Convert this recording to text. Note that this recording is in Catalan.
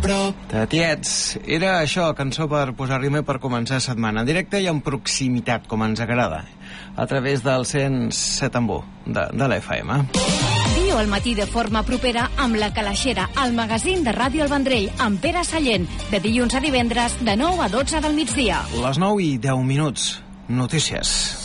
prop. Tatiets, era això, cançó per posar rima per començar setmana. En directe i en proximitat, com ens agrada, a través del 107.1 de l'FM. Viu al matí de forma propera amb La Calaixera, el magazín de Ràdio El Vendrell, amb Pere Sallent, de dilluns a divendres, de 9 a 12 del migdia. Les 9 i 10 minuts. Notícies.